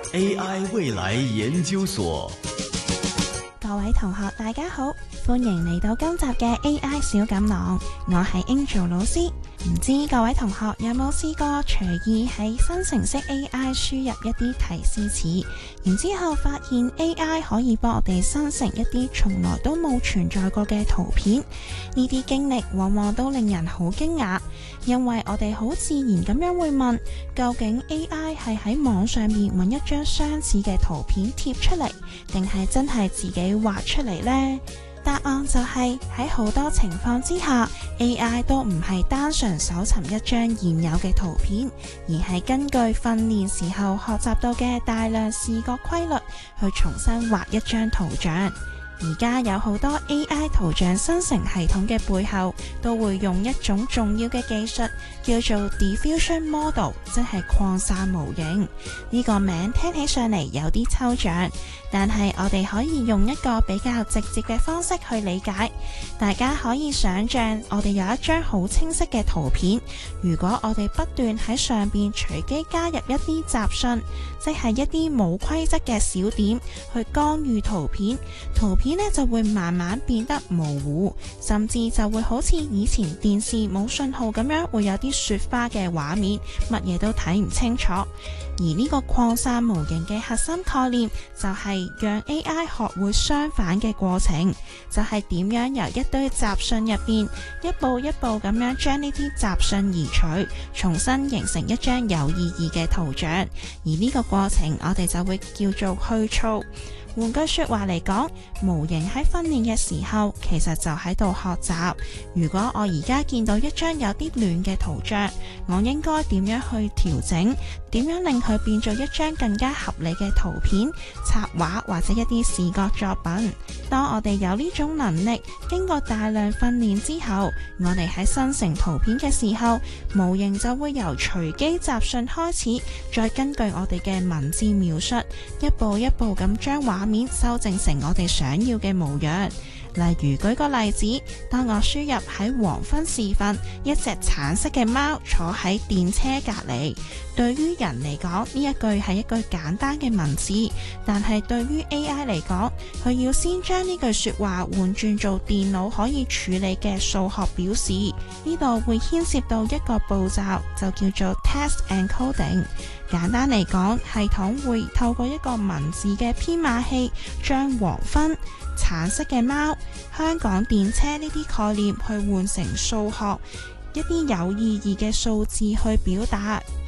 AI 未來研究所。 各位同學大家好，歡迎嚟到今集嘅 AI 小錦囊，我係 Angel 老師。唔知各位同學有冇試過隨意喺生成式 AI 輸入一啲提示詞，然之後發現 AI 可以幫我哋生成一啲從來都冇存在過嘅圖片？呢啲經歷往往都令人好驚訝，因為我哋好自然咁樣會問，究竟 AI 係喺網上面揾一張相似嘅圖片貼出嚟，定係真係自己畫出嚟呢？答案就係喺好多情況之下 AI 都唔係單純搜尋一張現有嘅圖片，而係根據訓練時候學習到嘅大量視覺規律去重新畫一張圖像。而家有好多 AI 圖像生成系統嘅背後都會用一種重要嘅技術叫做 Diffusion Model， 即係擴散模型。呢個名聽起上嚟有啲抽象，但係我哋可以用一個比較直接嘅方式去理解。大家可以想象我哋有一張好清晰嘅圖片，如果我哋不斷喺上邊隨機加入一啲雜訊，即係一啲冇規則嘅小點去干預圖片，圖片呢就會慢慢變得模糊，甚至就會好似以前電視冇信號咁樣，會有啲雪花嘅畫面，乜嘢都睇唔清楚。而呢個擴散模型嘅核心概念就係讓 AI 學會相反嘅過程，就係點樣由一堆雜訊入邊一步一步咁樣將呢啲雜訊移除，重新形成一張有意義嘅圖像。而呢個過程我哋就會叫做去噪。換句說話嚟講，模型喺訓練嘅時候，其實就喺度學習。如果我而家見到一張有啲亂嘅圖像，我應該點樣去調整？點樣令佢變做一張更加合理嘅圖片、插畫或者一啲視覺作品？當我哋有呢種能力，經過大量訓練之後，我哋喺生成圖片嘅時候，模型就會由隨機雜訊開始，再根據我哋嘅文字描述，一步一步咁將畫面修正成我哋想要嘅模樣。例如舉個例子，當我輸入喺黃昏時分一隻橙色嘅貓坐喺電車隔離，對於人嚟講呢一句係一句簡單嘅文字，但係對於 AI 嚟講，佢要先將呢句說話換轉做電腦可以處理嘅數學表示，呢度會牽涉到一個步驟，就叫做 text encoding。簡單嚟講，系統會透過一個文字嘅編碼器，將黃昏、橙色嘅貓、香港電車呢啲概念去換成數學一啲有意義嘅數字去表達。